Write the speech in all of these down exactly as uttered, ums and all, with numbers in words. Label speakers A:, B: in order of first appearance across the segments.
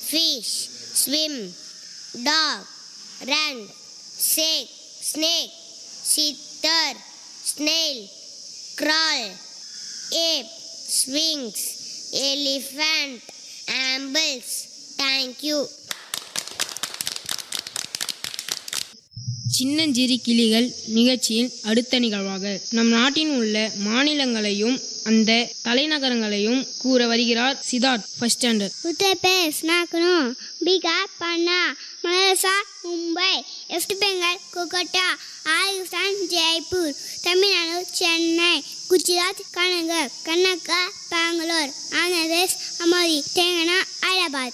A: fish, swim, dog, run, snake, snake, sitter, snail, crawl, ape, swings, elephant, ambles. Thank you.
B: சின்னஞ்சிறு கிளிகள் நிகழ்ச்சியில் அடுத்த நிகழ்வாக நம் நாட்டின் உள்ள மாநிலங்களையும் அந்த தலைநகரங்களையும் கூற வருகிறார் Siddharth. First standard.
C: Uttar Pradesh Lucknow, Bihar Patna, Maharashtra Mumbai, west Bengal Kolkata, Rajasthan Jaipur, Tamil Nadu Chennai, Gujarat கனகர், Karnataka Bangalore, Andhra Pradesh அமரி, Telangana Hyderabad.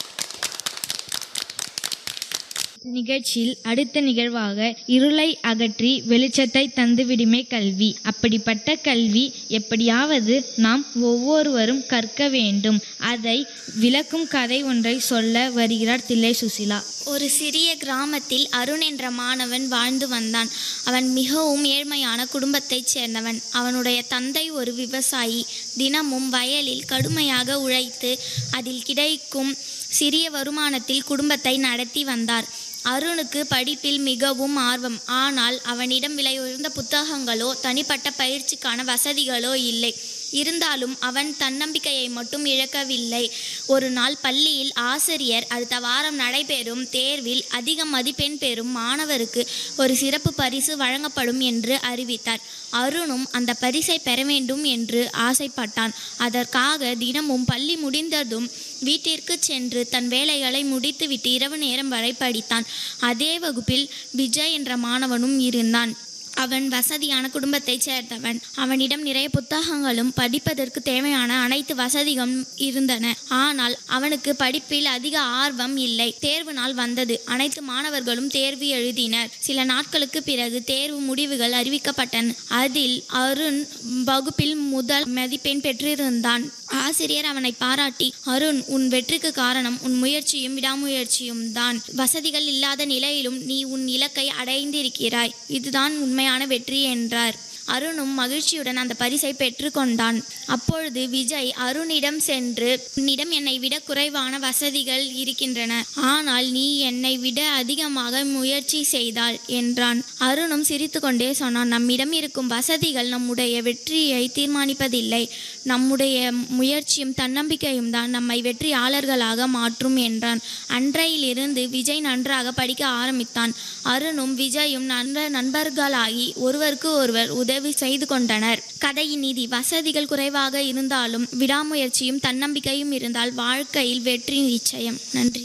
D: நிகழ்ச்சியில் அடுத்த நிகழ்வாக இருளை அகற்றி வெளிச்சத்தை தந்துவிடுமே கல்வி. அப்படிப்பட்ட கல்வி எப்படியாவது நாம் ஒவ்வொருவரும் கற்க வேண்டும். அதை விளக்கும் கதை ஒன்றை சொல்ல வருகிறார் தில்லை சுசிலா.
E: ஒரு சிறிய கிராமத்தில் அருண் என்ற மாணவன் வாழ்ந்து வந்தான். அவன் மிகவும் ஏழ்மையான குடும்பத்தைச் சேர்ந்தவன். அவனுடைய தந்தை ஒரு விவசாயி. தினமும் வயலில் கடுமையாக உழைத்து அதில் கிடைக்கும் சிறிய வருமானத்தில் குடும்பத்தை நடத்தி வந்தார். அருணுக்கு படிப்பில் மிகவும் ஆர்வம். ஆனால் அவனிடம் விலையுயர்ந்த புத்தகங்களோ தனிப்பட்ட பயிற்சிக்கான வசதிகளோ இல்லை. இருந்தாலும் அவன் தன்னம்பிக்கையை மட்டும் இழக்கவில்லை. ஒரு நாள் பள்ளியில் ஆசிரியர் அடுத்த வாரம் நடைபெறும் தேர்வில் அதிக மதிப்பெண் பெறும் மாணவருக்கு ஒரு சிறப்பு பரிசு வழங்கப்படும் என்று அறிவித்தார். அருணும் அந்த பரிசை பெற வேண்டும் என்று ஆசைப்பட்டான். அதற்காக தினமும் பள்ளி முடிந்ததும் வீட்டிற்கு சென்று தன் வேலைகளை முடித்துவிட்டு இரவு நேரம் வரை படித்தான். அதே வகுப்பில் விஜய் என்ற மாணவனும் இருந்தான். அவன் வசதியான குடும்பத்தைச் சேர்ந்தவன். அவனிடம் நிறைய புத்தகங்களும் படிப்பதற்கு தேவையான அனைத்து வசதிகளும் இருந்தன. ஆனால் அவனுக்கு படிப்பில் அதிக ஆர்வம் இல்லை. தேர்வு நாள் வந்தது. அனைத்து மாணவர்களும் தேர்வு எழுதினர். சில நாட்களுக்கு பிறகு தேர்வு முடிவுகள் அறிவிக்கப்பட்டன. அதில் அருண் வகுப்பில் முதல் மதிப்பெண் பெற்றிருந்தான். ஆசிரியர் அவனை பாராட்டி, அருண், உன் வெற்றிக்கு காரணம் உன் முயற்சியும் விடாமுயற்சியும் தான். வசதிகள் இல்லாத நிலையிலும் நீ உன் இலக்கை அடைந்திருக்கிறாய். இதுதான் உண்மையான வெற்றி என்றார். அருணும் மகிழ்ச்சியுடன் அந்த பரிசை பெற்றுக்கொண்டான். அப்பொழுது விஜய் அருணிடம் சென்று, உன்னிடம் என்னை விட குறைவான வசதிகள் இருக்கின்றன. ஆனால் நீ என்னை விட அதிகமாக முயற்சி செய்தாள் என்றான். அருணும் சிரித்து கொண்டே சொன்னான், நம்மிடம் இருக்கும் வசதிகள் நம்முடைய வெற்றியை தீர்மானிப்பதில்லை. நம்முடைய முயற்சியும் தன்னம்பிக்கையும் தான் நம்மை வெற்றியாளர்களாக மாற்றும் என்றான். அன்றையிலிருந்து விஜய் நன்றாக படிக்க ஆரம்பித்தான். அருணும் விஜயும் நல்ல நண்பர்களாகி ஒருவருக்கு ஒருவர் உதவி செய்து கொண்டனர். கதையின் நீதி: வசதிகள் குறைவாக இருந்தாலும் விடாமுயற்சியும் தன்னம்பிக்கையும் இருந்தால் வாழ்க்கையில் வெற்றி நிச்சயம். நன்றி.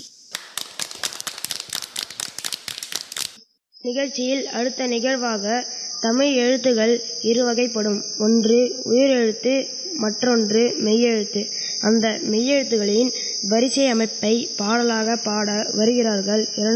B: நிகழ்ச்சியில் அடுத்த நிகழ்வாக தமிழ் எழுத்துகள் இரு வகைப்படும். ஒன்று உயிரெழுத்து, மற்றொன்று மெய்யெழுத்து. அந்த மெய்யெழுத்துகளின் வரிசை அமைப்பை பாடலாக பாட வருகிறார்கள்